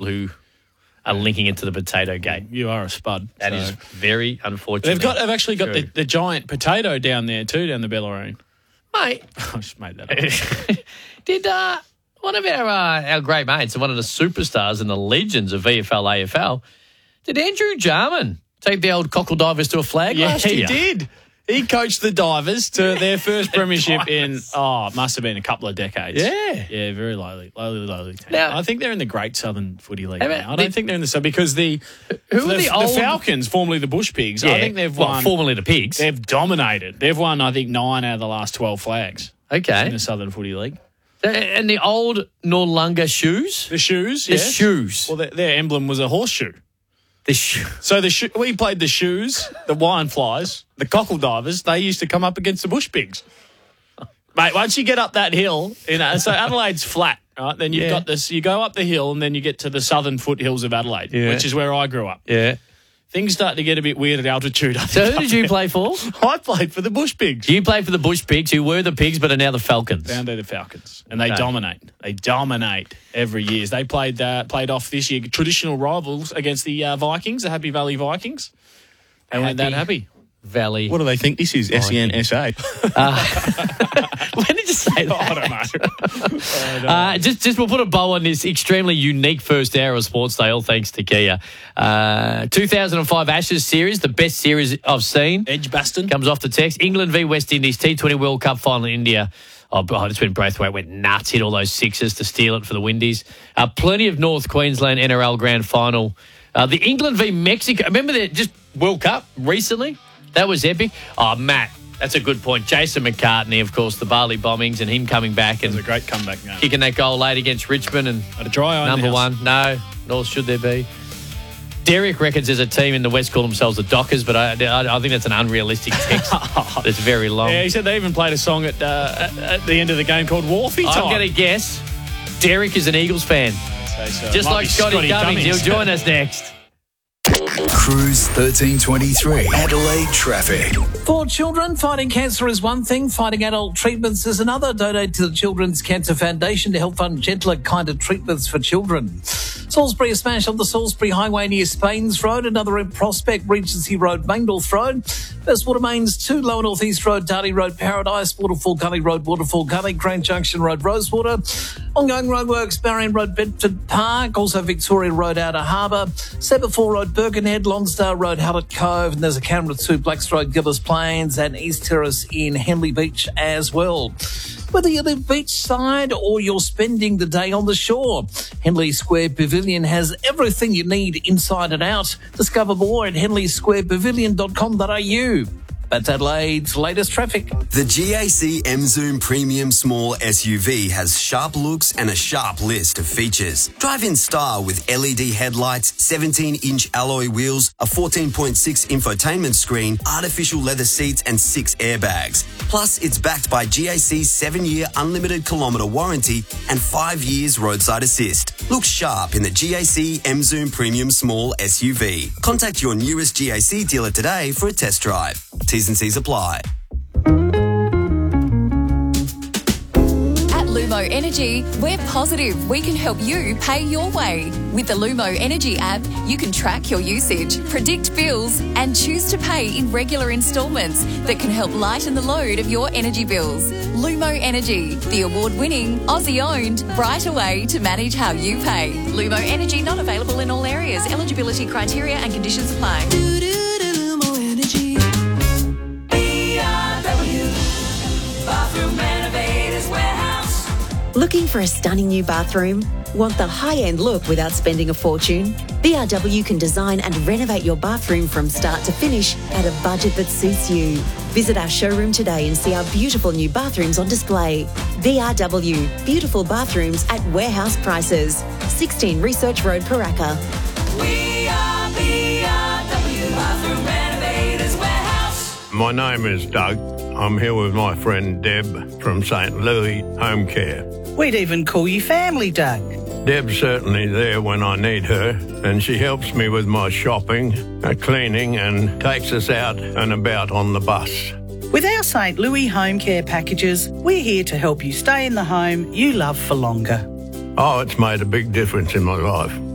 who are linking it to the potato gate. You are a spud. That is very unfortunate. They've actually got the giant potato down there too, down the Bellarine. Mate. I just made that up. Did one of our great mates and one of the superstars and the legends of VFL, AFL, did Andrew Jarman take the old cockle divers to a flag last year? He did. He coached the Divers to their first premiership in, it must have been a couple of decades. Yeah. Yeah, very lowly team. Now, I think they're in the Great Southern Footy League now. I don't think they're in the sub because the Falcons, formerly the Bush Pigs, I think they've won. Formerly the Pigs. They've dominated. They've won, I think, 9 out of the last 12 flags. Okay. In the Southern Footy League. And the old Noarlunga shoes? The shoes, The shoes. Well, their emblem was a horseshoe. So we played the shoes, the wine flies, the cockle divers. They used to come up against the Bush Pigs. Mate, once you get up that hill, so Adelaide's flat, right? Then you've got this. You go up the hill, and then you get to the southern foothills of Adelaide, which is where I grew up. Yeah. Things start to get a bit weird at altitude. So who did you play for? I played for the Bush Pigs. You played for the Bush Pigs, who were the Pigs, but are now the Falcons. Down to the Falcons, and they dominate. They dominate every year. They played off this year traditional rivals against the Vikings, the Happy Valley Vikings. They weren't that happy. Valley. What do they think this is? SEN-SA? When did you say that? I don't know. Just we'll put a bow on this extremely unique first hour of Sports Day, all thanks to Kia. 2005 Ashes series, the best series I've seen. Edgbaston. Comes off the text. England v West Indies, T20 World Cup final in India. Oh, it's when Braithwaite went nuts, hit all those sixes to steal it for the Windies. Plenty of North Queensland NRL Grand Final. The England v Mexico. Remember the just World Cup recently? That was epic. Oh, Matt, that's a good point. Jason McCartney, of course, the Bali bombings and him coming back. And it was a great comeback game. Kicking that goal late against Richmond. And had a dry eye number one. No, nor should there be. Derek reckons there's a team in the West call themselves the Dockers, but I think that's an unrealistic text. It's very long. Yeah, he said they even played a song at the end of the game called Wharfie Time. I'm going to guess Derek is an Eagles fan. So just like Scotty Cummings. He'll join us next. Cruise 1323. Adelaide traffic. For children, fighting cancer is one thing, fighting adult treatments is another. Donate to the Children's Cancer Foundation to help fund gentler, kinder treatments for children. Salisbury, a smash on the Salisbury Highway near Spains Road, another in Prospect, Regency Road, Mangdorf Road. First Water Mains 2, Lower North East Road, Darty Road, Paradise, Waterfall Gully Road, Waterfall Gully, Crane Junction Road, Rosewater. Ongoing roadworks, Barrion Road, Bedford Park, also Victoria Road, Outer Harbour, Seberfall Road, Birkenhead, Lonsdale Road, Hallett Cove, and there's a Canberra 2, Blacks Road, Gillis Plains, and East Terrace in Henley Beach as well. Whether you live beachside or you're spending the day on the shore, Henley Square Pavilion has everything you need inside and out. Discover more at henleysquarepavilion.com.au. That's Adelaide's latest traffic. The GAC M-Zoom Premium Small SUV has sharp looks and a sharp list of features. Drive in style with LED headlights, 17-inch alloy wheels, a 14.6 infotainment screen, artificial leather seats and 6 airbags. Plus, it's backed by GAC's 7-year unlimited kilometre warranty and 5 years roadside assist. Look sharp in the GAC M-Zoom Premium Small SUV. Contact your nearest GAC dealer today for a test drive. T's and C's apply. At Lumo Energy, we're positive we can help you pay your way. With the Lumo Energy app, you can track your usage, predict bills, and choose to pay in regular instalments that can help lighten the load of your energy bills. Lumo Energy, the award-winning, Aussie-owned, brighter way to manage how you pay. Lumo Energy not available in all areas. Eligibility criteria and conditions apply. Looking for a stunning new bathroom? Want the high-end look without spending a fortune? BRW can design and renovate your bathroom from start to finish at a budget that suits you. Visit our showroom today and see our beautiful new bathrooms on display. BRW, beautiful bathrooms at warehouse prices. 16 Research Road, Paraka. We are BRW Bathroom Renovators Warehouse. My name is Doug. I'm here with my friend Deb from St. Louis Home Care. We'd even call you family, Doug. Deb's certainly there when I need her, and she helps me with my shopping, cleaning, and takes us out and about on the bus. With our St. Louis Home Care packages, we're here to help you stay in the home you love for longer. Oh, it's made a big difference in my life.